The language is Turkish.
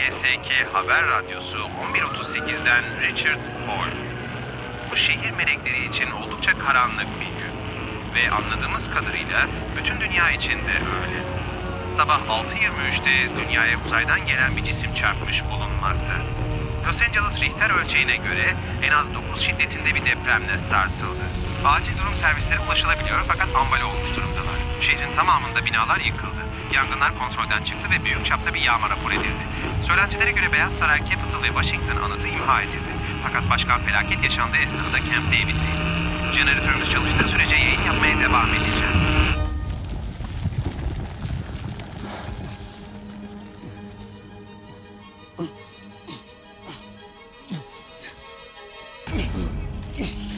KSK Haber Radyosu 11.38'den Richard Paul. Bu şehir melekleri için oldukça karanlık bir gün. Ve anladığımız kadarıyla bütün dünya için de öyle. Sabah 6.23'te dünyaya uzaydan gelen bir cisim çarpmış bulunmakta. Los Angeles Richter ölçeğine göre en az 9 şiddetinde bir depremle sarsıldı. Acil durum servisleri ulaşılabiliyor fakat ambale olmuş durumdalar. Şehrin tamamında binalar yıkıldı. Yangınlar kontrolden çıktı ve büyük çapta bir yağma rapor edildi. Söylentilere göre Beyaz Saray, Capitol ve Washington anıtı imha edildi. Fakat başkan felaket yaşandığı esnada Camp David'deydi. Jeneratörümüz çalıştığı sürece yayın yapmaya devam edeceğiz.